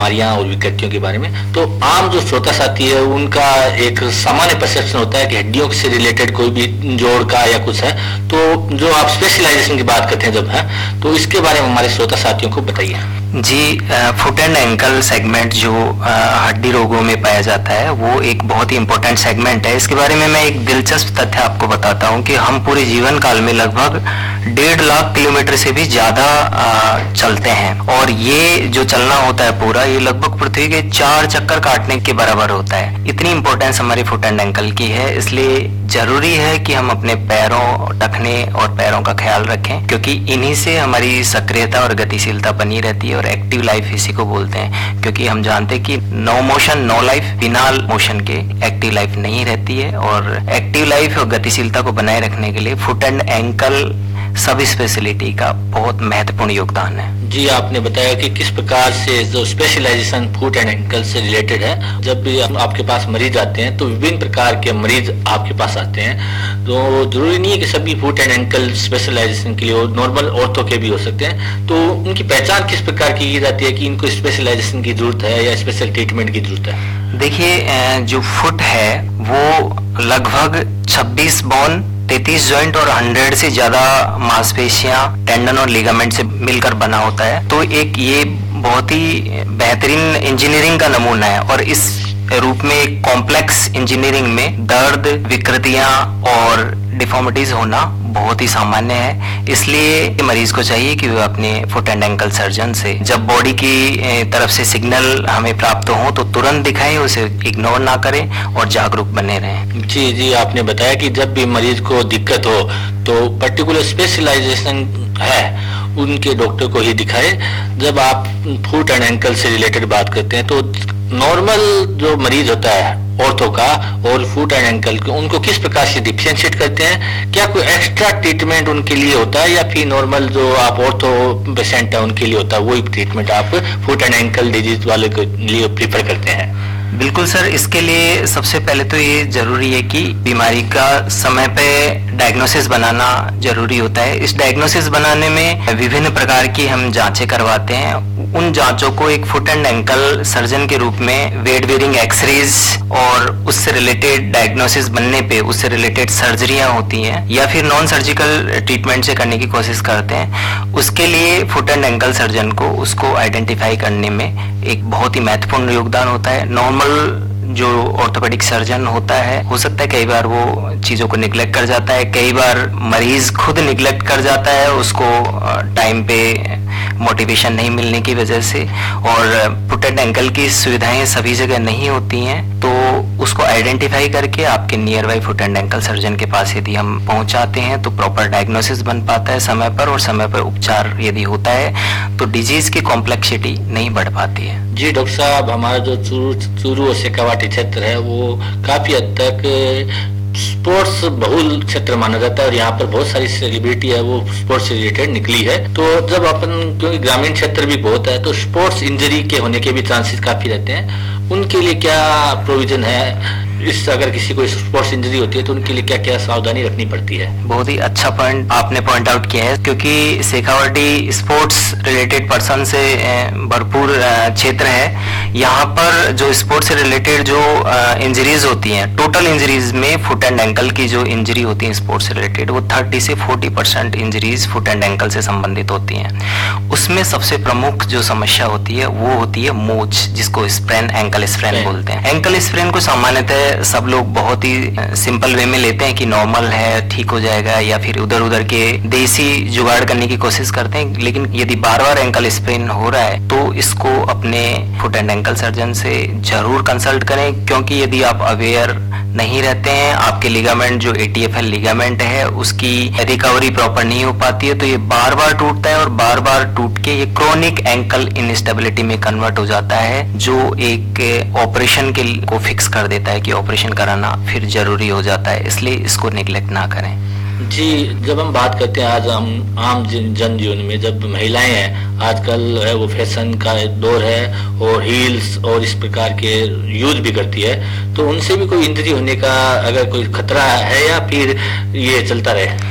बीमारियां और विकृतियों के बारे में। तो आम जो श्रोता साथी है उनका एक सामान्य परसेप्शन होता है कि हड्डियों से रिलेटेड कोई भी जोड़ का या कुछ है, तो जो आप स्पेशलाइजेशन की बात करते हैं जब है, तो इसके बारे में हमारे श्रोता साथियों को बताइए। जी, फुट एंड एंकल सेगमेंट जो हड्डी रोगों में पाया जाता है वो एक बहुत ही इम्पोर्टेंट सेगमेंट है। इसके बारे में मैं एक दिलचस्प तथ्य आपको बताता हूँ कि हम पूरे जीवन काल में लगभग 1.5 लाख किलोमीटर से भी ज़्यादा चलते हैं, और ये जो चलना होता है पूरा, ये लगभग पृथ्वी के 4 चक्कर काटने के बराबर होता है। इतनी इम्पोर्टेंस हमारी फुट एंड एंकल की है, इसलिए जरूरी है कि हम अपने पैरों, टखने और पैरों का ख्याल रखें, क्योंकि इन्हीं से हमारी सक्रियता और गतिशीलता बनी रहती है। और एक्टिव लाइफ इसी को बोलते हैं, क्योंकि हम जानते हैं कि नो मोशन नो लाइफ, बिना मोशन के एक्टिव लाइफ नहीं रहती है। और एक्टिव लाइफ और गतिशीलता को बनाए रखने के लिए फुट एंड एंकल सब स्पेशलिटी का बहुत महत्वपूर्ण योगदान है। जी, आपने बताया कि किस प्रकार से जो स्पेशलाइजेशन फुट एंड एंकल से रिलेटेड है। जब भी आपके पास मरीज आते हैं तो विभिन्न प्रकार के मरीज आपके पास आते हैं, तो जरूरी नहीं है कि सभी फुट एंड एंकल स्पेशलाइजेशन के लिए नॉर्मल ऑर्थो के भी हो सकते हैं। तो उनकी पहचान किस प्रकार की जाती है कि इनको स्पेशलाइजेशन की जरूरत है या स्पेशल ट्रीटमेंट की जरूरत है? देखिए, जो फुट है वो लगभग 26 बोन, 33 जॉइंट और 100 से ज्यादा मांसपेशियां, टेंडन और लिगामेंट से मिलकर बना होता है। तो एक ये बहुत ही बेहतरीन इंजीनियरिंग का नमूना है, और इस रूप में एक कॉम्प्लेक्स इंजीनियरिंग में दर्द, विकृतियां और डिफॉर्मिटीज होना बहुत ही सामान्य है। इसलिए मरीज को चाहिए कि वह अपने फुट एंड एंकल सर्जन से जब बॉडी की तरफ से सिग्नल हमें प्राप्त हो तो तुरंत दिखाएं, उसे इग्नोर ना करें और जागरूक बने रहें। जी जी, आपने बताया कि जब भी मरीज को दिक्कत हो तो पर्टिकुलर स्पेशलाइजेशन है उनके डॉक्टर को ही दिखाए। जब आप फुट एंड एंकल से रिलेटेड बात करते हैं तो नॉर्मल जो मरीज होता है ऑर्थो का और फुट एंड एंकल के, उनको किस प्रकार से डिफरेंशिएट करते हैं? क्या कोई एक्स्ट्रा ट्रीटमेंट उनके लिए होता है या फिर नॉर्मल जो आप ऑर्थो पेशेंट है उनके लिए होता है वही ट्रीटमेंट आप फुट एंड एंकल डिजीज वाले के लिए प्रीफर करते हैं? बिल्कुल सर, इसके लिए सबसे पहले तो ये जरूरी है कि बीमारी का समय पे डायग्नोसिस बनाना जरूरी होता है। इस डायग्नोसिस बनाने में विभिन्न प्रकार की हम जांचें करवाते हैं। उन जांचों को एक फुट एंड एंकल सर्जन के रूप में वेट बेरिंग एक्सरेज और उससे रिलेटेड डायग्नोसिस बनने पे उससे रिलेटेड सर्जरियां होती हैं या फिर नॉन सर्जिकल ट्रीटमेंट से करने की कोशिश करते हैं। उसके लिए फुट एंड एंकल सर्जन को उसको आइडेंटिफाई करने में एक बहुत ही महत्वपूर्ण योगदान होता है। नॉर्मल जो ऑर्थोपेडिक सर्जन होता है, हो सकता है कई बार वो चीज़ों को निगलेक्ट कर जाता है, कई बार मरीज खुद निगलेक्ट कर जाता है उसको टाइम पे मोटिवेशन नहीं मिलने की वजह से, और फुट एंड एंकल की सुविधाएं सभी जगह नहीं होती हैं। तो उसको आइडेंटिफाई करके आपके near by foot and ankle surgeon के पास यदि हम पहुंचाते हैं तो प्रॉपर डायग्नोसिस बन पाता है समय पर, और समय पर उपचार यदि होता है तो डिजीज की कॉम्प्लेक्सिटी नहीं बढ़ पाती है। जी डॉक्टर साहब, हमारा जो चूरू और शेखावाटी क्षेत्र है वो काफी हद तक स्पोर्ट्स बहुल क्षेत्र माना जाता है और यहाँ पर बहुत सारी सेलिब्रिटी है वो स्पोर्ट्स से रिलेटेड निकली है। तो जब अपन, क्योंकि ग्रामीण क्षेत्र भी बहुत है तो स्पोर्ट्स इंजरी के होने के भी चांसेस काफी रहते हैं, उनके लिए क्या प्रोविजन है? इस अगर किसी को स्पोर्ट्स इंजरी होती है तो उनके लिए क्या क्या सावधानी रखनी पड़ती है? बहुत ही अच्छा पॉइंट आपने पॉइंट आउट किया है, क्योंकि शेखावाटी स्पोर्ट्स रिलेटेड पर्सन से भरपूर क्षेत्र है। यहाँ पर जो स्पोर्ट्स से रिलेटेड जो इंजरीज होती हैं, टोटल इंजरीज में फुट एंड एंकल की जो इंजरी होती है स्पोर्ट्स से रिलेटेड, वो 30 से 40% इंजरीज फुट एंड एंकल से संबंधित होती हैं। उसमें सबसे प्रमुख जो समस्या होती है वो होती है मोच, जिसको स्प्रेन, एंकल स्प्रेन बोलते हैं। एंकल स्प्रेन को सामान्यतः सब लोग बहुत ही सिंपल वे में लेते हैं कि नॉर्मल है, ठीक हो जाएगा, या फिर उधर उधर के देसी जुगाड़ करने की कोशिश करते हैं। लेकिन यदि बार बार एंकल स्प्रेन हो रहा है तो इसको अपने फुट एंड एंकल सर्जन से जरूर कंसल्ट करें, क्योंकि यदि आप अवेयर नहीं रहते हैं, आपके लिगामेंट जो ATFL लिगामेंट है उसकी रिकवरी प्रॉपर नहीं हो पाती है तो ये बार बार टूटता है और बार बार टूट के ये क्रोनिक एंकल इंस्टेबिलिटी में कन्वर्ट हो जाता है, जो एक ऑपरेशन के को फिक्स कर देता है कि ऑपरेशन कराना फिर जरूरी हो जाता है। इसलिए इसको निगलेक्ट ना करें। जी, जब हम बात करते हैं आज हम आम जन जीवन में, जब महिलाएं हैं आजकल है वो फैशन का दौर है और हील्स और इस प्रकार के यूज भी करती है, तो उनसे भी कोई इंजरी होने का अगर कोई खतरा है या फिर ये चलता रहे?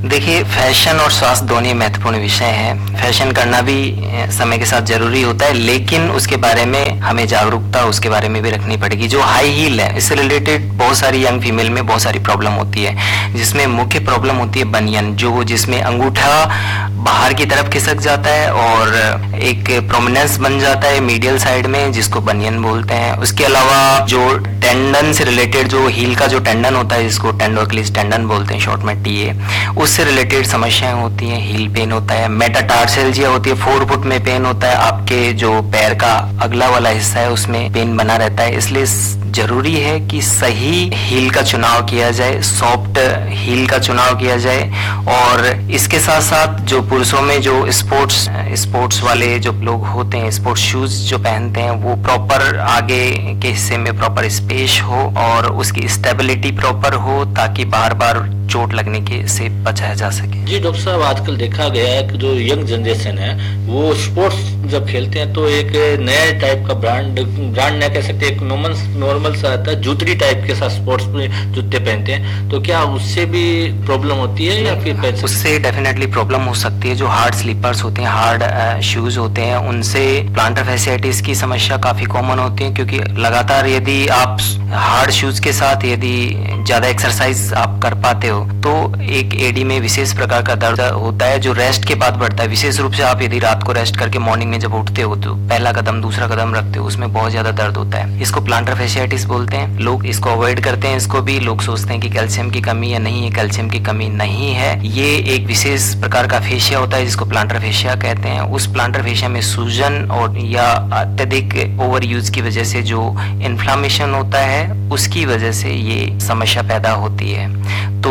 देखिए, फैशन और स्वास्थ्य दोनों ही महत्वपूर्ण विषय हैं। फैशन करना भी समय के साथ जरूरी होता है, लेकिन उसके बारे में हमें जागरूकता उसके बारे में भी रखनी पड़ेगी। जो हाई हील है, इससे रिलेटेड बहुत सारी यंग फीमेल में बहुत सारी प्रॉब्लम होती है, जिसमें मुख्य प्रॉब्लम होती है बनियन, जो जिसमें अंगूठा बाहर की तरफ खिसक जाता है और एक प्रोमिनेंस बन जाता है मीडियल साइड में, जिसको बनियन बोलते हैं। उसके अलावा जो टेंडन से रिलेटेड, जो हील का जो टेंडन होता है, जिसको टेंडोक्लिस टेंडन बोलते हैं शॉर्ट में टीए, उससे रिलेटेड समस्याएं होती हैं। हील पेन होता है, मेटाटार्सेल्जिया होती है, फोरफुट में पेन होता है, आपके जो पैर का अगला वाला हिस्सा है उसमें पेन बना रहता है। इसलिए जरूरी है कि सही हील का चुनाव किया जाए, सॉफ्ट हील का चुनाव किया जाए। और इसके साथ साथ जो पुरुषों में जो स्पोर्ट्स वाले जो लोग होते हैं, स्पोर्ट्स शूज जो पहनते हैं, वो प्रॉपर आगे के हिस्से में प्रॉपर स्पेस हो और उसकी स्टेबिलिटी प्रॉपर हो, ताकि बार बार चोट लगने के से बचाया जा सके। जी डॉक्टर साहब, आजकल देखा गया है कि जो यंग जनरेशन है वो स्पोर्ट्स जब खेलते हैं तो एक नए टाइप का ब्रांड न कह सकते, एक नॉर्मल सा आता है जूतरी टाइप के साथ स्पोर्ट्स में जूते पहनते हैं, तो क्या उससे भी प्रॉब्लम होती है या फिर? उससे डेफिनेटली प्रॉब्लम हो सकती है। जो हार्ड स्लीपर्स होते हैं, हार्ड शूज होते हैं, उनसे प्लांटर फैसियाइटिस की समस्या काफी कॉमन होती है, क्योंकि लगातार यदि आप हार्ड शूज के साथ यदि ज्यादा एक्सरसाइज आप कर पाते हो तो एक एडी में विशेष प्रकार का दर्द होता है, जो रेस्ट के बाद बढ़ता है। विशेष रूप से आप यदि रात को रेस्ट करके मॉर्निंग में जब उठते हो तो पहला कदम दूसरा कदम रखते हो, उसमें बहुत ज्यादा दर्द होता है। इसको प्लांटर फैसियाइटिस बोलते हैं। लोग इसको अवॉइड करते हैं। इसको भी लोग सोचते हैं कि कैल्शियम की कमी है, नहीं है, कैल्शियम की कमी नहीं है। ये एक विशेष प्रकार का फेशिया होता है, जिसको प्लांटर फेशिया कहते हैं। उस प्लांटर फेशिया में सूजन और या अत्यधिक ओवर यूज की वजह से जो इन्फ्लामेशन होता है, उसकी वजह से ये समस्या पैदा होती है। तो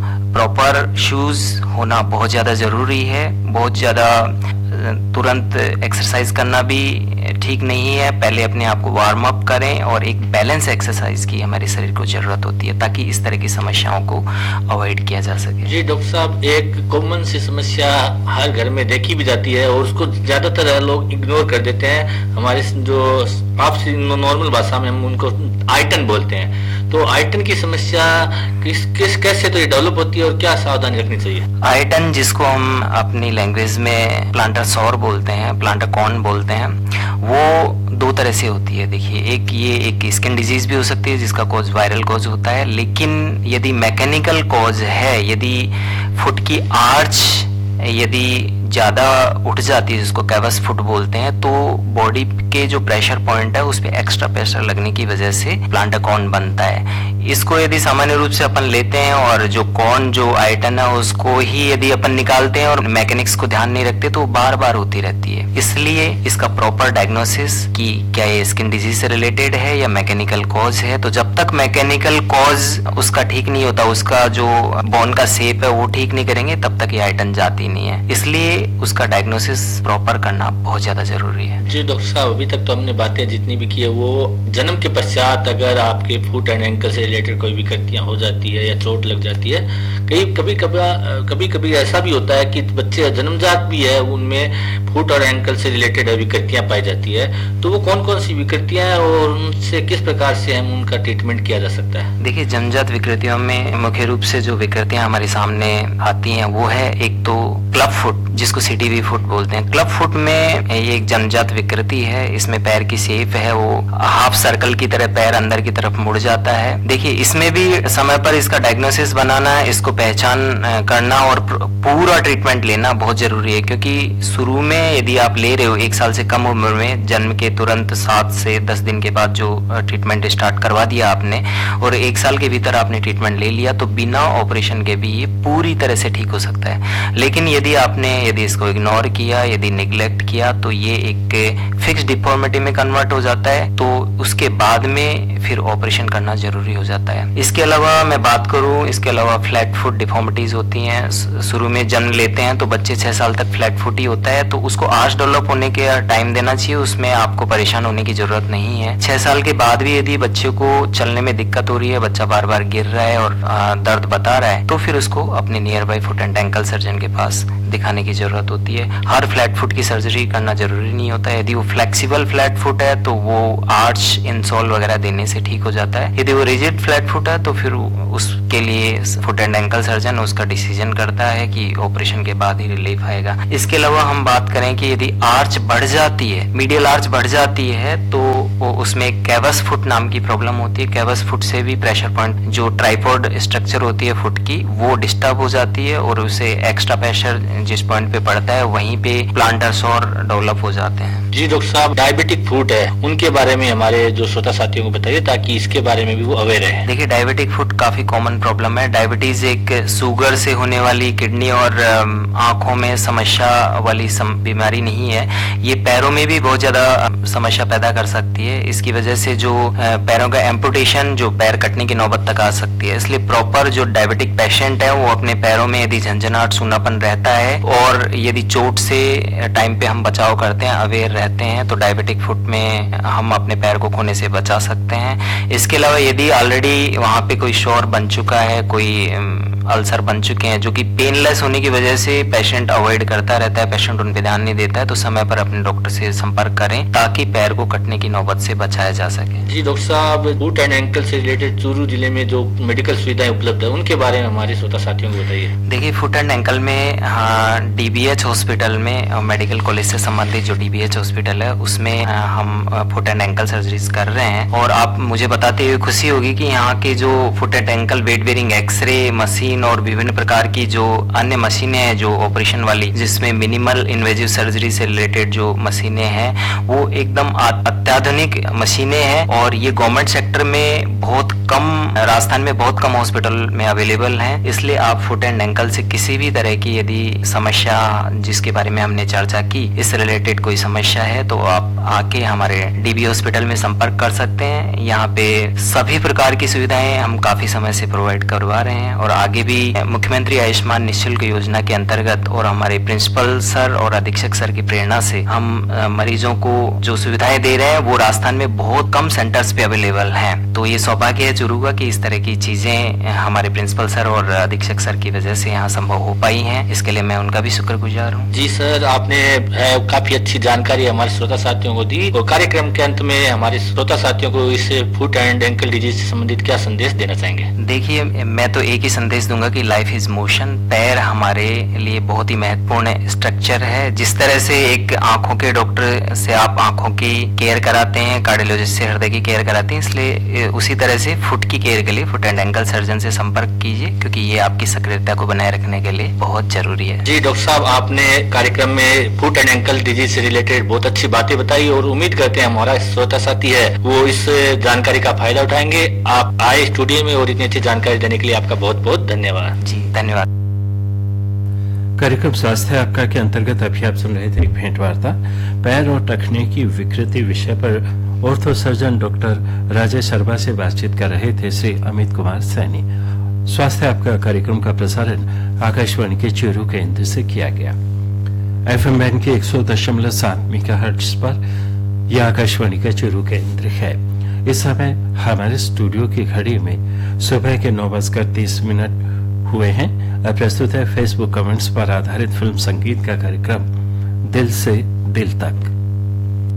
प्रॉपर शूज होना बहुत ज़्यादा ज़रूरी है। बहुत ज़्यादा तुरंत एक्सरसाइज करना भी ठीक नहीं है। पहले अपने आप को वार्म अप करें और एक बैलेंस एक्सरसाइज की हमारे शरीर को जरूरत होती है, ताकि इस तरह की समस्याओं को अवॉइड किया जा सके। जी डॉक्टर साहब, एक कॉमन सी समस्या हर घर में देखी भी जाती है और उसको ज्यादातर लोग इग्नोर कर देते हैं। हमारे जो आप नॉर्मल भाषा में हम उनको आइटन बोलते हैं, तो आइटन की समस्या कैसे तो ये डेवलप होती है और क्या सावधानी रखनी चाहिए? आइटन, जिसको हम अपनी लैंग्वेज में प्लांटर सौर बोलते हैं, प्लांटर कॉर्न बोलते हैं, वो दो तरह से होती है। देखिए, एक स्किन डिजीज भी हो सकती है, जिसका कॉज वायरल कॉज होता है। लेकिन यदि मैकेनिकल कॉज है, यदि फुट की आर्च यदि ज्यादा उठ जाती है, जिसको कैवस फुट बोलते हैं, तो बॉडी के जो प्रेशर पॉइंट है उस पे एक्स्ट्रा प्रेशर लगने की वजह से प्लांटर कॉर्न बनता है। इसको यदि सामान्य रूप से अपन लेते हैं और जो कॉर्न जो आइटन है उसको ही यदि अपन निकालते हैं और मैकेनिक्स को ध्यान नहीं रखते, तो बार बार होती रहती है। इसलिए इसका प्रॉपर डायग्नोसिस कि क्या ये स्किन डिजीज से रिलेटेड है या मैकेनिकल कॉज है, तो जब तक मैकेनिकल कॉज उसका ठीक नहीं होता, उसका जो बोन का शेप है वो ठीक नहीं करेंगे, तब तक ये आइटन जाती नहीं है। इसलिए उसका डायग्नोसिस प्रॉपर करना बहुत ज्यादा जरूरी है। जी डॉक्टर साहब, अभी तक तो हमने बातें जितनी भी की है वो जन्म के पश्चात अगर आपके फुट एंड एंकल से रिलेटेड कोई विकृतियां हो जाती है या चोट लग जाती है, कभी कभी ऐसा भी होता है कि बच्चे जन्मजात भी है, उनमें फुट और एंकल से रिलेटेड विकृतियां पाई जाती है, तो वो कौन कौन सी विकृतियां हैं और उनसे किस प्रकार से हम उनका ट्रीटमेंट किया जा सकता है? देखिए, जन्मजात विकृतियों में मुख्य रूप से जो विकृतियां हमारे सामने आती हैं वो है एक तो क्लब फुट, जिसको सीटीवी फुट बोलते हैं। क्लब फुट में ये एक जन्मजात विकृति है। इसमें पैर की शेप है वो हाफ सर्कल की तरह पैर अंदर की तरफ मुड़ जाता है। देखिए, इसमें भी समय पर इसका डायग्नोसिस बनाना, इसको पहचान करना और पूरा ट्रीटमेंट लेना बहुत जरूरी है, क्योंकि शुरू में यदि आप ले रहे हो 1 साल से कम उम्र में, जन्म के तुरंत 7 से 10 दिन के बाद जो ट्रीटमेंट स्टार्ट करवा दिया आपने और 1 साल के भीतर आपने ट्रीटमेंट ले लिया, तो बिना ऑपरेशन के भी ये पूरी तरह से ठीक हो सकता है। लेकिन यदि इसको इग्नोर किया, यदि निग्लेक्ट किया, तो ये एक फिक्स डिफॉर्मिटी में कन्वर्ट हो जाता है, तो उसके बाद में फिर ऑपरेशन करना जरूरी हो जाता है। इसके अलावा मैं बात करूं, इसके अलावा फ्लैट फुट डिफॉर्मिटीज होती हैं। शुरू में जन्म लेते हैं तो बच्चे 6 साल तक फ्लैट फुट ही होता है, तो उसको आर्च डेवलप होने के टाइम देना चाहिए, उसमें आपको परेशान होने की जरूरत नहीं है। 6 साल के बाद भी यदि बच्चे को चलने में दिक्कत हो रही है, बच्चा बार बार गिर रहा है और दर्द बता रहा है, तो फिर उसको अपने near by foot and ankle surgeon के पास दिखाने की जरूरत होती है। हर फ्लैट फुट की सर्जरी करना जरूरी नहीं होता है। यदि वो फ्लेक्सिबल फ्लैट फुट है तो वो आर्च इंसोल वगैरह देने से ठीक हो जाता है। यदि वो रिजिड फ्लैट फुट है तो फिर उसके लिए फुट एंड एंकल सर्जन उसका डिसीजन करता है कि ऑपरेशन के बाद ही रिलीफ आएगा। इसके अलावा हम बात करें कि यदि आर्च बढ़ जाती है, मीडियल आर्च बढ़ जाती है, तो उसमें कैवस फुट नाम की प्रॉब्लम होती है। कैवस फुट से भी प्रेशर पॉइंट, जो ट्राइपॉड स्ट्रक्चर होती है फुट की, वो डिस्टर्ब हो जाती है और उसे एक्स्ट्रा प्रेशर जिस पॉइंट पे पड़ता है वहीं पे प्लांटर्स और डेवलप हो जाते हैं। जी डॉक्टर साहब, डायबिटिक फुट है, उनके बारे में हमारे जो श्रोता साथियों को बताइए ताकि इसके बारे में भी वो अवेयर है। देखिए, डायबिटिक फुट काफी कॉमन प्रॉब्लम है। डायबिटीज एक शुगर से होने वाली किडनी और आंखों में समस्या वाली बीमारी नहीं है। ये पैरों में भी बहुत ज्यादा समस्या पैदा कर सकती है। इसकी वजह से जो पैरों का एम्पुटेशन, जो पैर कटने की नौबत तक आ सकती है। इसलिए प्रॉपर जो डायबिटिक पेशेंट है वो अपने पैरों में यदि झंझनाहट, सूनापन रहता है और यदि चोट से टाइम पे हम बचाव करते हैं, अवेयर रहते हैं, तो डायबिटिक फुट में हम अपने पैर को खोने से बचा सकते हैं। इसके अलावा यदि ऑलरेडी वहाँ पे कोई शोर बन चुका है, कोई अल्सर बन चुके हैं जो कि पेनलेस होने की वजह से पेशेंट अवॉइड करता रहता है, पेशेंट उन पे ध्यान नहीं देता है, तो समय पर अपने डॉक्टर से संपर्क करें ताकि पैर को कटने की नौबत से बचाया जा सके। जी डॉक्टर साहब, फुट एंड एंकल से रिलेटेड चूरू जिले में जो मेडिकल सुविधाएं उपलब्ध है उनके बारे में हमारे श्रोता साथियों को बताइए। देखिए, फुट एंड एंकल में डीबीएच हॉस्पिटल में, मेडिकल कॉलेज से संबंधित जो डीबीएच हॉस्पिटल है उसमें हम फुट एंड एंकल सर्जरीज कर रहे हैं। और आप मुझे बताते हुए खुशी होगी कि यहाँ के जो foot and ankle weight bearing x ray machine और विभिन्न प्रकार की जो अन्य मशीनें हैं जो ऑपरेशन वाली, जिसमें मिनिमल इन्वेजिव सर्जरी से रिलेटेड जो मशीनें हैं वो एकदम अत्याधुनिक मशीनें हैं और ये गवर्नमेंट सेक्टर में बहुत कम, राजस्थान में बहुत कम हॉस्पिटल में अवेलेबल हैं। इसलिए आप फुट एंड एंकल से किसी भी तरह की यदि समस्या जिसके बारे में हमने चर्चा की, इससे रिलेटेड कोई समस्या है तो आप आके हमारे डीबी हॉस्पिटल में संपर्क कर सकते हैं। यहाँ पे सभी प्रकार की सुविधाएं हम काफी समय से प्रोवाइड करवा रहे हैं और आगे भी मुख्यमंत्री आयुष्मान निःशुल्क योजना के अंतर्गत और हमारे प्रिंसिपल सर और अधीक्षक सर की प्रेरणा से हम मरीजों को जो सुविधाएं दे रहे हैं वो राजस्थान में बहुत कम सेंटर्स पे अवेलेबल हैं। तो ये सौभाग्य है चूरू का कि इस तरह की चीजें हमारे प्रिंसिपल सर और अधीक्षक सर की वजह से यहाँ संभव हो पाई हैं। इसके लिए मैं उनका भी शुक्रगुजार हूँ। जी सर, आपने काफी अच्छी जानकारी हमारे श्रोता साथियों को दी और कार्यक्रम के अंत में हमारे श्रोता साथियों को इस फुट एंड एंकल डिजीज से संबंधित क्या संदेश देना चाहेंगे? देखिए, मैं तो एक ही संदेश दूंगा कि लाइफ इज मोशन। पैर हमारे लिए बहुत ही महत्वपूर्ण स्ट्रक्चर है। जिस तरह से एक आंखों के डॉक्टर से आप आंखों की केयर कराते हैं, कार्डियोलॉजिस्ट से हृदय की केयर कराते हैं, इसलिए उसी तरह से फुट की केयर के लिए फुट एंड एंकल सर्जन से संपर्क कीजिए क्योंकि ये आपकी सक्रियता को बनाए रखने के लिए बहुत जरूरी है। जी डॉक्टर साहब, आपने कार्यक्रम में फुट एंड एंकल डिजीज से रिलेटेड बहुत अच्छी बातें बताई और उम्मीद करते हैं हमारा श्रोता साथी है वो इस जानकारी का फायदा उठाएंगे। आप आए स्टूडियो में और इतनी अच्छी जानकारी देने के लिए आपका बहुत बहुत धन्यवाद। जी धन्यवाद। कार्यक्रम स्वास्थ्य आपका के अंतर्गत अभी आप सुन रहे थे एक भेंट वार्ता पैर और टखने की विकृति विषय पर ortho surgeon doctor Rajesh Sharma से बातचीत कर रहे थे श्री अमित कुमार सैनी। स्वास्थ्य आपका कार्यक्रम का प्रसारण आकाशवाणी के चूरू केंद्र से किया गया। FM बैंड के 100.7 मेगाहर्ट्ज पर यह आकाशवाणी का चूरू केंद्र है। इस समय हमारे स्टूडियो की घड़ी में सुबह के 9:30 हुए हैं। अब प्रस्तुत है फेसबुक कमेंट्स पर आधारित फिल्म संगीत का कार्यक्रम दिल से दिल तक।